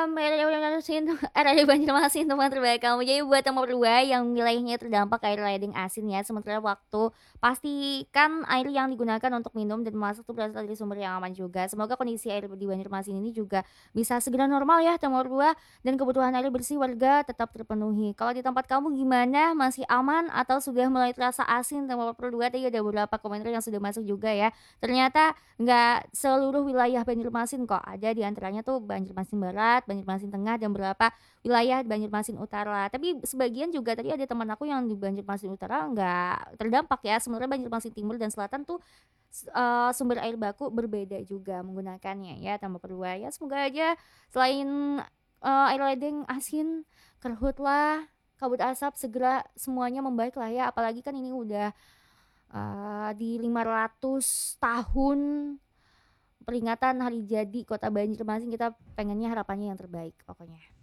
Radio Banjarmasin teman terbaik kamu. Jadi buat nomor 2 yang wilayahnya terdampak air ledeng asin ya, sementara waktu pastikan air yang digunakan untuk minum dan masak tuh berasal dari sumber yang aman juga. Semoga kondisi air di Banjarmasin ini juga bisa segera normal ya nomor 2 dan kebutuhan air bersih warga tetap terpenuhi. Kalau di tempat kamu gimana? Masih aman atau sudah mulai terasa asin? Nomor 2 tadi ada beberapa komentar yang sudah masuk juga ya. Ternyata nggak seluruh wilayah Banjarmasin kok, ada di antaranya tuh Banjarmasin Barat, Banjarmasin Tengah, dan beberapa wilayah Banjarmasin Utara. Tapi sebagian juga tadi ada teman aku yang di Banjarmasin Utara nggak terdampak ya. Sebenarnya Banjarmasin Timur dan Selatan tuh sumber air baku berbeda juga menggunakannya ya. Tambah kedua ya semoga aja selain air ledeng asin, kerhutlah, kabut asap segera semuanya membaik lah ya. Apalagi kan ini udah di 500 tahun peringatan hari jadi Kota Banjarmasin, kita pengennya harapannya yang terbaik pokoknya.